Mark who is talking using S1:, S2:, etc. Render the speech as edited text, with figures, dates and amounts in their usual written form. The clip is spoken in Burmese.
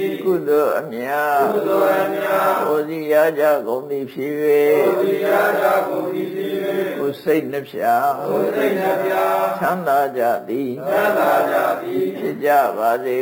S1: ကုသိုလ်အမြတ်ကိုယ်စီရကြကုန်သည်ဖြစ်၍ကိုယ်စိတ်နှဖျားချမ်းသာကြသည်ဖြစ်ကြပါစေ